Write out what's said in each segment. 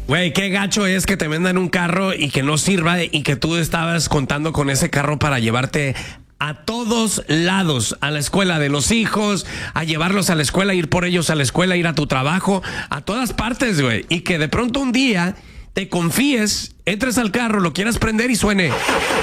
Güey, qué gacho es que te vendan un carro y que no sirva y que tú estabas contando con ese carro para llevarte a todos lados, a la escuela de los hijos, a llevarlos a la escuela, ir por ellos a la escuela, ir a tu trabajo, a todas partes, güey. Y que de pronto un día te confíes, entres al carro, lo quieras prender y suene.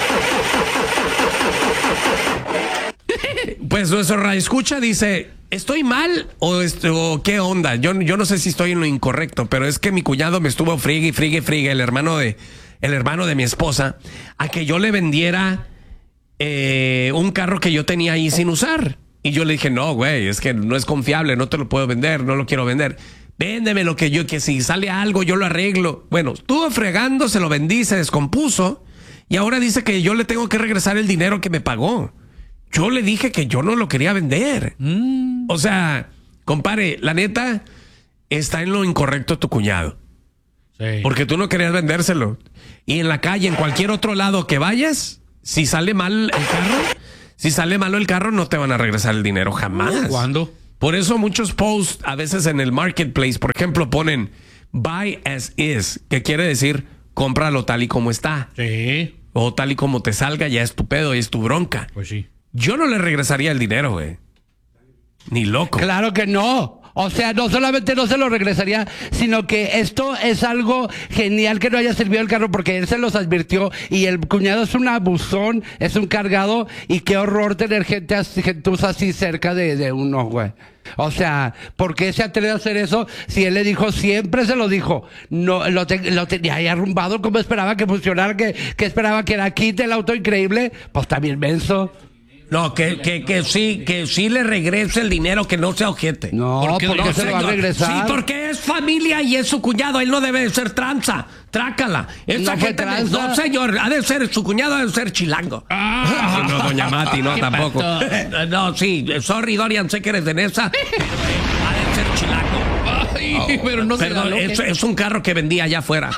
Pues nuestro radioescucha dice, ¿estoy mal o qué onda? Yo no sé si estoy en lo incorrecto, pero es que mi cuñado me estuvo friegue, el hermano de mi esposa, a que yo le vendiera un carro que yo tenía ahí sin usar. Y yo le dije, no, güey, es que no es confiable, no te lo puedo vender, no lo quiero vender. Véndeme lo que si sale algo yo lo arreglo. Bueno, estuvo fregando, se lo vendí, se descompuso y ahora dice que yo le tengo que regresar el dinero que me pagó. Yo le dije que yo no lo quería vender. O sea, compadre, la neta, está en lo incorrecto tu cuñado. Sí. Porque tú no querías vendérselo. Y en la calle, en cualquier otro lado que vayas, si sale mal el carro, no te van a regresar el dinero jamás. ¿Cuándo? Por eso muchos posts, a veces en el marketplace, por ejemplo, ponen buy as is, que quiere decir cómpralo tal y como está. Sí. O tal y como te salga, ya es tu pedo y es tu bronca. Pues sí. Yo no le regresaría el dinero, güey. Ni loco. Claro que no. O sea, no solamente no se lo regresaría, sino que esto es algo genial que no haya servido el carro porque él se los advirtió y el cuñado es un abusón, es un cargado y qué horror tener gente así cerca de uno, güey. O sea, ¿por qué se atreve a hacer eso? Si él le dijo, siempre se lo dijo. No, lo tenía ahí arrumbado, como esperaba que funcionara, que esperaba que era kit el auto increíble. Pues también menso. No, que sí le regrese el dinero, que no sea ojete. No, porque no, se lo va a regresar. Sí, porque es familia y es su cuñado. Él no debe de ser tranza. Trácala. Esa no fue gente tranza. no, señor, ha de ser su cuñado, ha de ser chilango. No, doña Mati, no, tampoco. No, sí, sorry, Dorian, sé que eres de Nesa. Ha de ser chilango. Ay, pero no Perdón, es un carro que vendía allá afuera.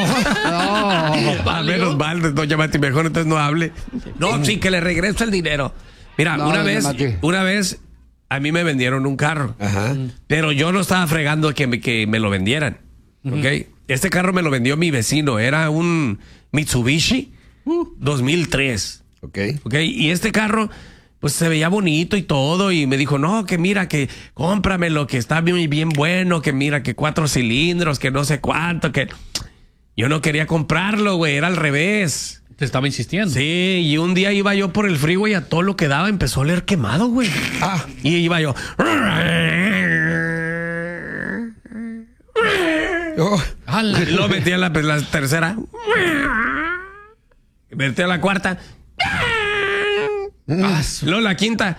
A menos mal, doña Mati, mejor entonces no hable. No, sí, que le regrese el dinero. Mira, no, una vez a mí me vendieron un carro. Ajá. Pero yo no estaba fregando que me lo vendieran. ¿Ok? Este carro me lo vendió mi vecino. Era un Mitsubishi 2003. Ok. Y este carro, pues se veía bonito y todo. Y me dijo, no, que mira, que cómpramelo, que está muy bien bueno. Que mira, que 4 cilindros, que no sé cuánto. Que yo no quería comprarlo, güey. Era al revés. Te estaba insistiendo. Sí, y un día iba yo por el freeway, a todo lo que daba empezó a oler quemado, güey. Y iba yo. Lo metí a la tercera. Metí a la cuarta. Luego la quinta.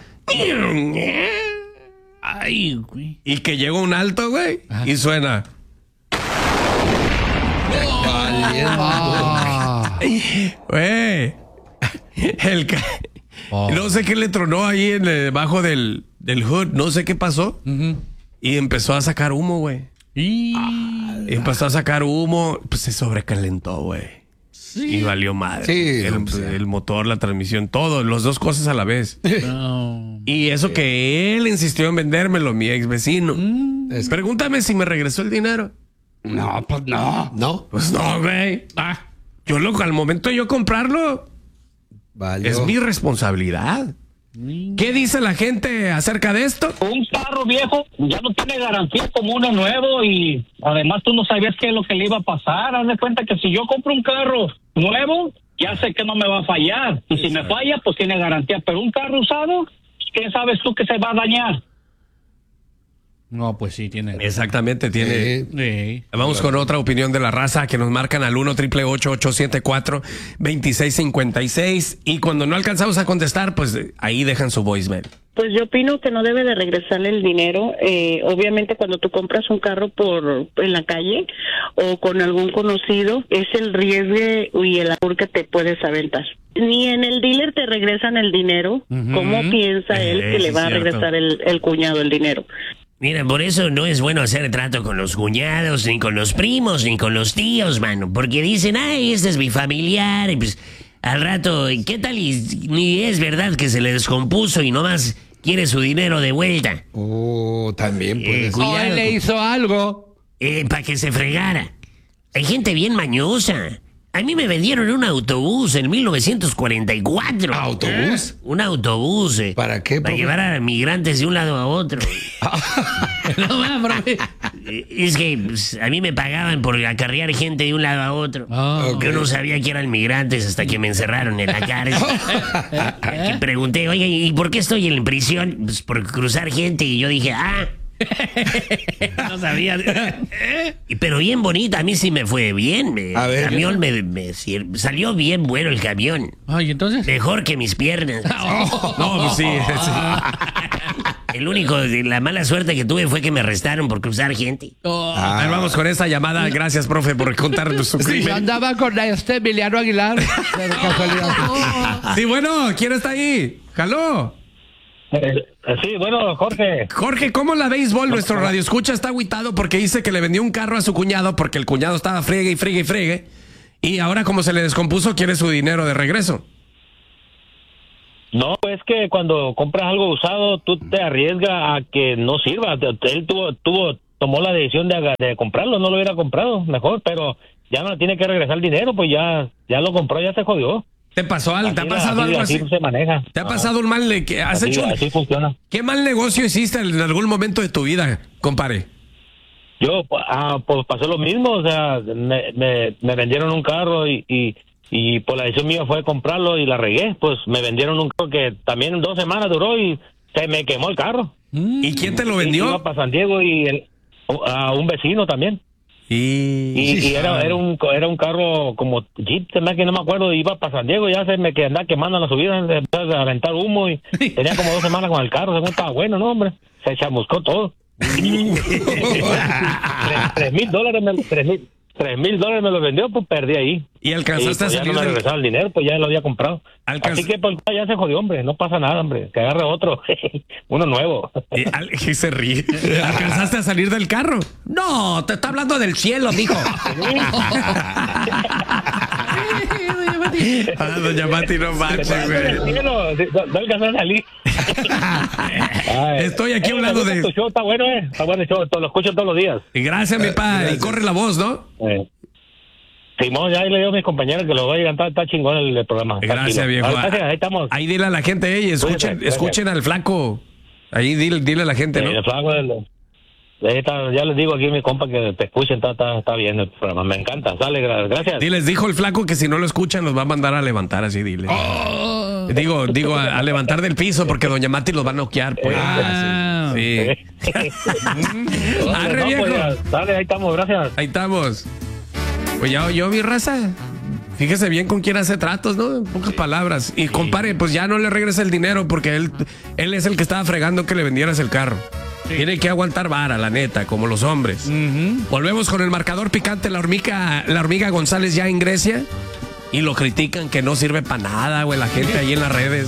Ay, güey. Y que llegó un alto, güey. Y suena. Güey. No sé qué le tronó ahí debajo del hood. No sé qué pasó. Y empezó a sacar humo, güey. Y empezó a sacar humo. Pues se sobrecalentó, güey. Sí. Y valió madre. Sí, el motor, la transmisión, todo. Las dos cosas a la vez. No. Y eso que él insistió en vendérmelo, mi ex vecino. Pregúntame si me regresó el dinero. No, pues no. ¿No? Pues no, güey. Al momento de yo comprarlo, Valió. es mi responsabilidad. ¿Qué dice la gente acerca de esto? Un carro viejo ya no tiene garantía como uno nuevo y además tú no sabías qué es lo que le iba a pasar. Haz de cuenta que si yo compro un carro nuevo, ya sé que no me va a fallar. Y si me falla, pues tiene garantía. Pero un carro usado, ¿qué sabes tú que se va a dañar? No, pues sí, tiene. Exactamente, tiene. Sí. Vamos con otra opinión de la raza que nos marcan al 1-888-874-2656. Y cuando no alcanzamos a contestar, pues ahí dejan su voicemail. Pues yo opino que no debe de regresarle el dinero. Obviamente cuando tú compras un carro en la calle o con algún conocido, es el riesgo y el apuro que te puedes aventar. Ni en el dealer te regresan el dinero. ¿Cómo piensa él que le va a regresar el cuñado el dinero? Mira, por eso no es bueno hacer trato con los cuñados, ni con los primos, ni con los tíos, mano. Porque dicen, ay, este es mi familiar. Y pues al rato, ¿qué tal? Y ni es verdad que se le descompuso y nomás quiere su dinero de vuelta. También puede ser. O él le hizo algo. Para que se fregara. Hay gente bien mañosa. A mí me vendieron un autobús en 1944. ¿Autobús? Un autobús. ¿Para qué, Para profe? llevar a migrantes de un lado a otro. No más, profe. Es que pues, a mí me pagaban por acarrear gente de un lado a otro. Ah, Yo no sabía que eran migrantes hasta que me encerraron en la cárcel. Y pregunté, oye, ¿y por qué estoy en prisión? Pues por cruzar gente. Y yo dije, no sabía. pero bien bonita, a mí sí me fue bien. A ver. El camión salió bien bueno el camión. Ay, entonces. Mejor que mis piernas. No, pues sí. La mala suerte que tuve fue que me arrestaron por cruzar gente. A ver, vamos con esa llamada. Gracias, profe, por contarnos su Yo crimen. andaba con Emiliano Aguilar. De casualidad. Sí, bueno, ¿quién está ahí? ¡Jaló! Sí, bueno, Jorge. Jorge, ¿cómo la béisbol? Nuestro radioescucha está agüitado porque dice que le vendió un carro a su cuñado porque el cuñado estaba friegue y friegue y friegue. Y ahora, como se le descompuso, quiere su dinero de regreso. No, es que cuando compras algo usado, tú te arriesgas a que no sirva. Él tomó la decisión de comprarlo, no lo hubiera comprado, mejor, pero ya no le tiene que regresar el dinero, pues ya lo compró, ya se jodió. ¿Te pasó algo? ¿Te ha pasado algo así? Así se maneja. ¿Te ha pasado un mal que has hecho? Así funciona. ¿Qué mal negocio hiciste en algún momento de tu vida, compadre? Yo, pues pasó lo mismo, o sea, me vendieron un carro y por la decisión mía fue comprarlo y la regué, pues me vendieron un carro que también 2 semanas duró y se me quemó el carro. ¿Y quién te lo vendió? Iba para San Diego y a un vecino también. Y era un carro como Jeep, se me que no me acuerdo, iba para San Diego, ya se me que andaba quemando en la subida, empezó a aventar humo y tenía como 2 semanas con el carro, según estaba bueno, no hombre, se chamuscó todo. $3,000 me lo vendió, pues perdí ahí. ¿Y alcanzaste pues a ya salir no me del... regresaba el dinero, pues ya lo había comprado. Así que pues ya se jodió, hombre, no pasa nada, hombre, que agarre otro, uno nuevo. Y se ríe. ¿Alcanzaste a salir del carro? No, te está hablando del cielo, mijo. Doña Mati, no manches, güey. No alcanzó a salir. Estoy aquí hablando de... Tu show está bueno, está bueno el show, lo escucho todos los días. Gracias, mi padre. Y corre la voz, ¿no? Simón, ya le digo a mis compañeros que lo voy a cantar, está chingón el programa. Gracias, viejo. Gracias, ahí estamos. Ahí dile a la gente, escuchen al flaco. Ahí dile a la gente, ¿no? El flaco, ya les digo aquí a mi compa que te escuchen, está bien el programa, me encanta, sale, gracias. Diles, dijo el flaco que si no lo escuchan los va a mandar a levantar, así dile. Digo, a levantar del piso porque doña Mati los va a noquear, pues. Sí. Arre, No, viejo. pues ya, dale, ahí estamos, gracias. Ahí estamos. Pues ya oyó mi raza. Fíjese bien con quién hace tratos, ¿no? En pocas palabras. Y compadre, pues ya no le regresa el dinero porque él es el que estaba fregando que le vendieras el carro. Tiene que aguantar vara, la neta, como los hombres. Volvemos con el marcador picante. La hormiga González ya en Grecia. Y lo critican que no sirve para nada, güey, la gente ahí en las redes.